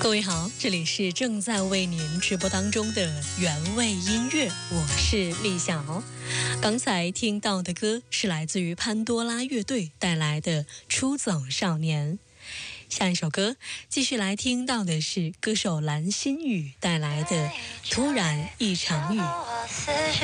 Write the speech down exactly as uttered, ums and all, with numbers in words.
各位好，这里是正在为您直播当中的原味音乐，我是丽晓。刚才听到的歌是来自于潘多拉乐队带来的《出走少年》。下一首歌继续来听到的是歌手蓝心宇带来的《突然一场雨》。 我思绪